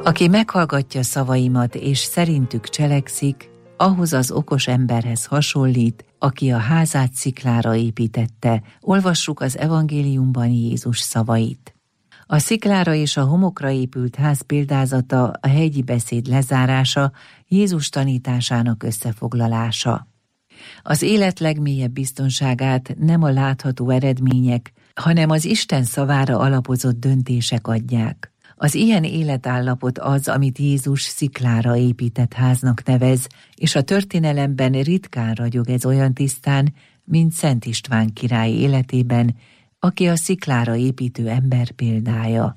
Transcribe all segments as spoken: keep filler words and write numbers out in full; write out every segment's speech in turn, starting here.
Aki meghallgatja szavaimat és szerintük cselekszik, ahhoz az okos emberhez hasonlít, aki a házát sziklára építette. Olvassuk az evangéliumban Jézus szavait. A sziklára és a homokra épült ház példázata, a hegyi beszéd lezárása, Jézus tanításának összefoglalása. Az élet legmélyebb biztonságát nem a látható eredmények, hanem az Isten szavára alapozott döntések adják. Az ilyen életállapot az, amit Jézus sziklára épített háznak nevez, és a történelemben ritkán ragyog ez olyan tisztán, mint Szent István király életében, aki a sziklára építő ember példája.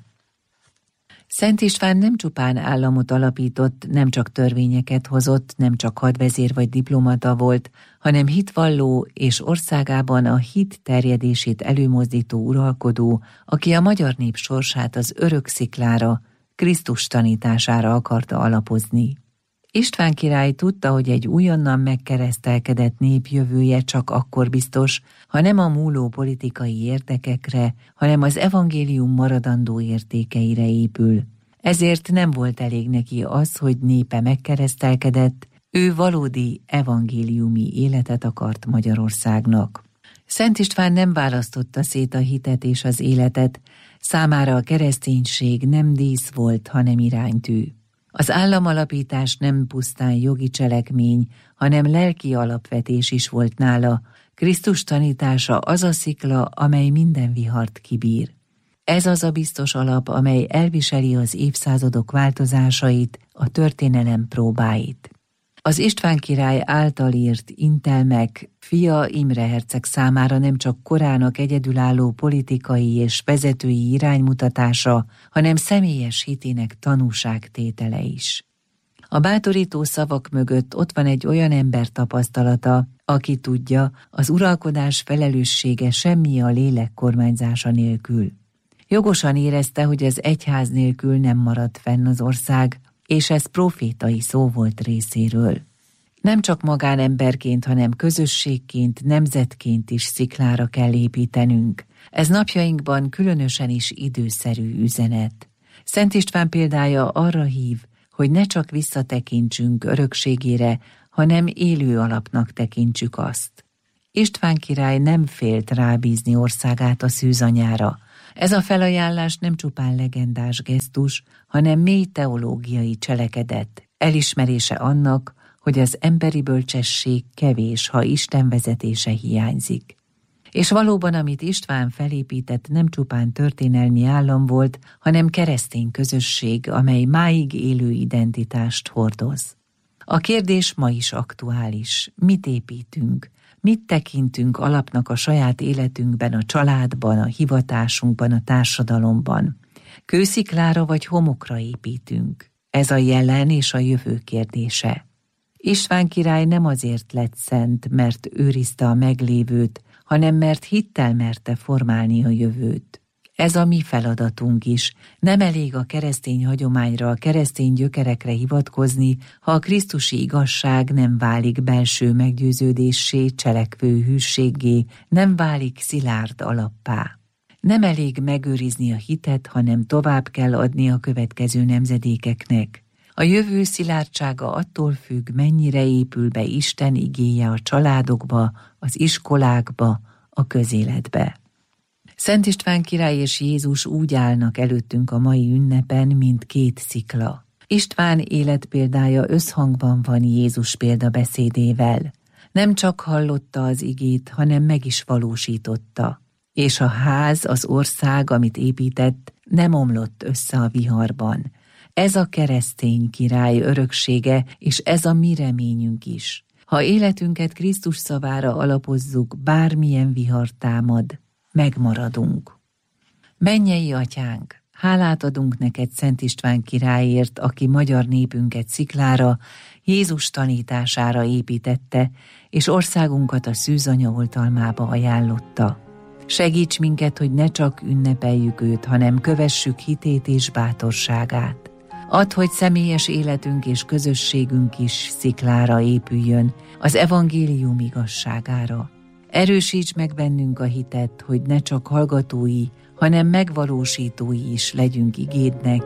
Szent István nem csupán államot alapított, nem csak törvényeket hozott, nem csak hadvezér vagy diplomata volt, hanem hitvalló és országában a hit terjedését előmozdító uralkodó, aki a magyar nép sorsát az örök sziklára, Krisztus tanítására akarta alapozni. István király tudta, hogy egy újonnan megkeresztelkedett nép jövője csak akkor biztos, ha nem a múló politikai érdekekre, hanem az evangélium maradandó értékeire épül. Ezért nem volt elég neki az, hogy népe megkeresztelkedett, ő valódi evangéliumi életet akart Magyarországnak. Szent István nem választotta szét a hitet és az életet, számára a kereszténység nem dísz volt, hanem iránytű. Az államalapítás nem pusztán jogi cselekmény, hanem lelki alapvetés is volt nála. Krisztus tanítása az a szikla, amely minden vihart kibír. Ez az a biztos alap, amely elviseli az évszázadok változásait, a történelem próbáit. Az István király által írt intelmek fia Imre herceg számára nem csak korának egyedülálló politikai és vezetői iránymutatása, hanem személyes hitének tanúságtétele is. A bátorító szavak mögött ott van egy olyan ember tapasztalata, aki tudja, az uralkodás felelőssége semmi a lélek kormányzása nélkül. Jogosan érezte, hogy az egyház nélkül nem maradt fenn az ország, és ez profétai szó volt részéről. Nem csak magánemberként, hanem közösségként, nemzetként is sziklára kell építenünk. Ez napjainkban különösen is időszerű üzenet. Szent István példája arra hív, hogy ne csak visszatekintsünk örökségére, hanem élő alapnak tekintsük azt. István király nem félt rábízni országát a szűzanyára. Ez a felajánlás nem csupán legendás gesztus, hanem mély teológiai cselekedet, elismerése annak, hogy az emberi bölcsesség kevés, ha Isten vezetése hiányzik. És valóban, amit István felépített, nem csupán történelmi állam volt, hanem keresztény közösség, amely máig élő identitást hordoz. A kérdés ma is aktuális. Mit építünk? Mit tekintünk alapnak a saját életünkben, a családban, a hivatásunkban, a társadalomban? Kősziklára vagy homokra építünk? Ez a jelen és a jövő kérdése. István király nem azért lett szent, mert őrizte a meglévőt, hanem mert hittel merte formálni a jövőt. Ez a mi feladatunk is. Nem elég a keresztény hagyományra, a keresztény gyökerekre hivatkozni, ha a krisztusi igazság nem válik belső meggyőződéssé, cselekvő hűséggé, nem válik szilárd alappá. Nem elég megőrizni a hitet, hanem tovább kell adni a következő nemzedékeknek. A jövő szilárdsága attól függ, mennyire épül be Isten igéje a családokba, az iskolákba, a közéletbe. Szent István király és Jézus úgy állnak előttünk a mai ünnepen, mint két szikla. István életpéldája összhangban van Jézus példabeszédével. Nem csak hallotta az igét, hanem meg is valósította. És a ház, az ország, amit épített, nem omlott össze a viharban. Ez a keresztény király öröksége, és ez a mi reményünk is. Ha életünket Krisztus szavára alapozzuk, bármilyen vihar támad, megmaradunk. Mennyei atyánk, hálát adunk neked Szent István királyért, aki magyar népünket sziklára, Jézus tanítására építette, és országunkat a szűzanya oltalmába ajánlotta. Segíts minket, hogy ne csak ünnepeljük őt, hanem kövessük hitét és bátorságát. Add, hogy személyes életünk és közösségünk is sziklára épüljön, az evangélium igazságára. Erősíts meg bennünk a hitet, hogy ne csak hallgatói, hanem megvalósítói is legyünk igédnek,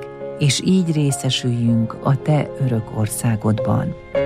és így részesüljünk a te örök országodban.